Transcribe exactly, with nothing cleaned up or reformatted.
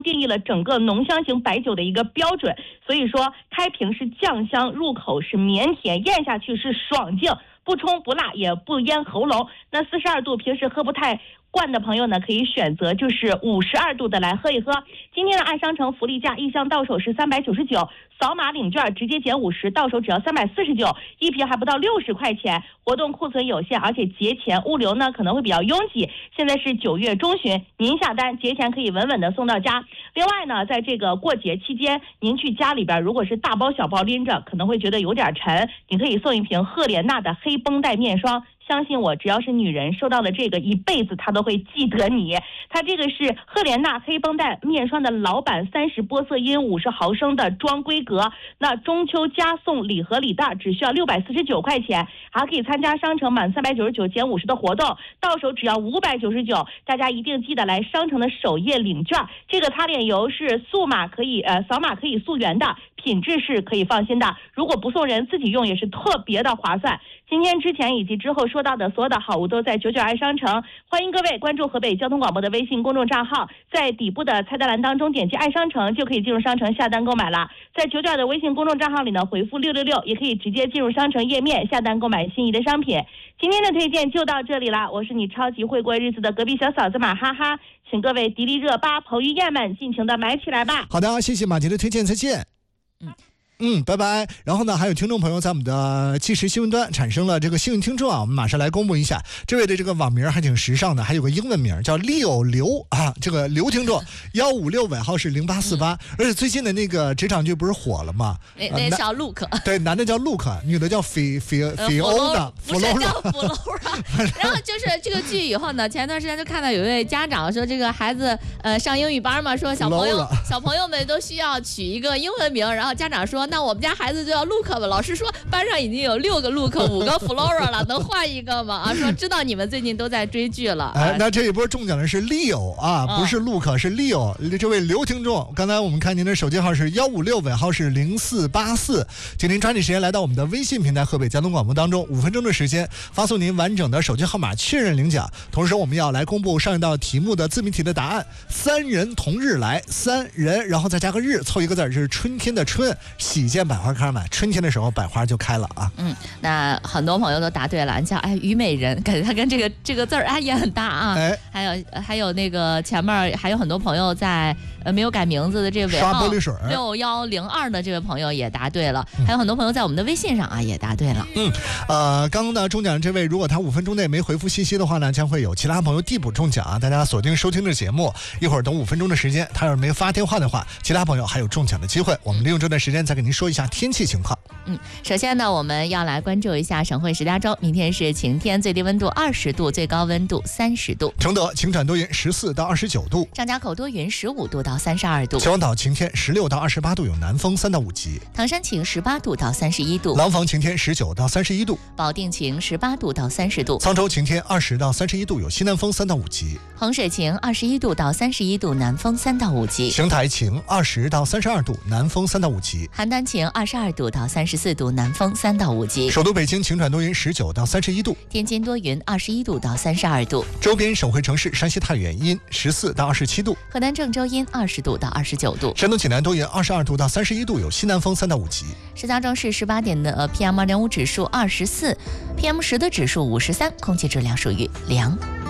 定义了整个浓香型白酒的一个标准，所以说开瓶是酱香，入口是绵甜，咽下去是爽劲，不冲不辣也不咽喉咙。那四十二度平时喝不太惯的朋友呢，可以选择就是五十二度的来喝一喝。今天的爱商城福利价，一箱到手是三百九十九，扫码领券直接减五十，到手只要三百四十九，一瓶还不到六十块钱。活动库存有限，而且节前物流呢可能会比较拥挤。现在是九月中旬，您下单节前可以稳稳的送到家。另外呢，在这个过节期间，您去家里边如果是大包小包拎着，可能会觉得有点沉，你可以送一瓶赫莲娜的黑绷带面霜。相信我，只要是女人收到了这个，一辈子她都会记得你。它这个是赫莲娜黑绷带面霜的老版三十玻色因五十毫升的装规格，那中秋加送礼盒礼袋只需要六百四十九块钱，还可以参加商城满三百九十九减五十的活动，到手只要五百九十九。大家一定记得来商城的首页领券。这个擦脸油是速码可以呃扫码可以溯源的，品质是可以放心的，如果不送人自己用也是特别的划算。今天之前以及之后说到的所有的好物都在九九爱商城，欢迎各位关注河北交通广播的微信公众账号，在底部的菜单栏当中点击爱商城就可以进入商城下单购买了。在九九的微信公众账号里呢，回复六六六也可以直接进入商城页面下单购买心仪的商品。今天的推荐就到这里了，我是你超级会过日子的隔壁小嫂子马哈哈，请各位迪丽热巴、彭于晏们尽情的买起来吧。 好的，谢谢马杰的推荐，再见。嗯。嗯，拜拜。然后呢，还有听众朋友在我们的即时新闻端产生了这个幸运听众啊，我们马上来公布一下。这位的这个网名还挺时尚的，还有个英文名叫 Leo 刘啊，这个刘听众幺五六尾号是零八四八，而且最近的那个职场剧不是火了吗？ 那那叫 Luke， 对，男的叫 Luke， 女的叫菲菲菲欧的， 不是叫弗洛拉。然后就是这个剧以后呢，前段时间就看到有一位家长说，这个孩子呃上英语班嘛，说小朋友小朋友们都需要取一个英文名，然后家长说。那我们家孩子就叫 Luke 吧，老师说班上已经有六个 Luke， 五个 Flora 了，能换一个吗？啊，说知道你们最近都在追剧了。 哎，那这一波中奖的是 Leo 啊，不是 Luke， 是 Leo。这位刘听众，刚才我们看您的手机号是幺五六，尾号是零四八四，请您抓紧时间来到我们的微信平台河北交通广播当中，五分钟的时间发送您完整的手机号码确认领奖。同时，我们要来公布上一道题目的自命题的答案：三人同日来，三人然后再加个日，凑一个字，是春天的春。喜见百花开嘛，春天的时候百花就开了啊。 嗯，那很多朋友都答对了。你像哎，虞美人，感觉它跟这个这个字儿哎也很大啊。哎，还有还有那个前面还有很多朋友在呃没有改名字的这位刷玻璃水六幺零二的这位朋友也答对了，嗯、还有很多朋友在我们的微信上啊也答对了。 嗯，呃，刚刚呢中奖的这位，如果他五分钟内没回复信息的话呢，将会有其他朋友递补中奖啊。大家锁定收听的节目，一会儿等五分钟的时间，他要是没发电话的话，其他朋友还有中奖的机会。我们利用这段时间再给您说一下天气情况。 嗯，首先呢，我们要来关注一下省会石家庄，明天是晴天，最低温度二十度，最高温度三十度。 承德晴转多云，十四到二十九度。 张家口多云，十五度到三十二度。 秦皇岛晴天，十六到二十八度，有南风三到五级。 唐山晴，十八度到三十一度。 廊坊晴天，十九到三十一度。 保定晴，十八度到三十度。 沧州晴天，二十到三十一度，有西南风三到五级。 衡水晴，二十一度到三十一度，南风三到五级。 邢台晴，二十到三十二度，南风三到五级。 邯郸晴，二十二度到三十四度，南风三到五级。 首都北京晴转多云，十九到三十一度。 天津多云，二十一度到三十二度。 周边省会城市山西太原阴，十四到二十七度。 河南郑州阴，二十度到二十九度。 山东济南多云，二十二度到三十一度，有西南风三到五级。 石家庄市十八点的 P M 二点五 指数二十四 ，P M 十的指数五十三，空气质量属于良。